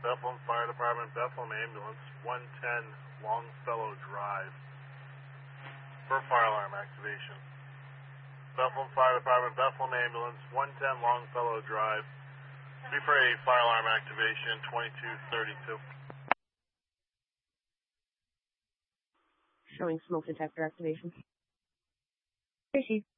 Bethlehem Fire Department, Bethlehem Ambulance, 110 Longfellow Drive. For fire alarm activation. Bethlehem Fire Department, Bethlehem Ambulance, 110 Longfellow Drive. Be for a fire alarm activation, 2232. Showing smoke detector activation. Here, Chief.